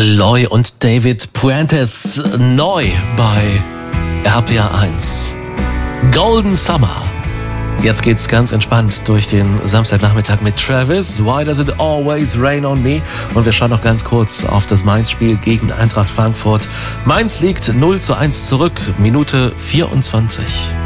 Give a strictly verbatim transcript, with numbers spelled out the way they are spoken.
Loy und David Puentes neu bei R P R eins. Golden Summer. Jetzt geht's ganz entspannt durch den Samstagnachmittag mit Travis. Why does it always rain on me? Und wir schauen noch ganz kurz auf das Mainz-Spiel gegen Eintracht Frankfurt. Mainz liegt null zu eins zurück, Minute vierundzwanzig.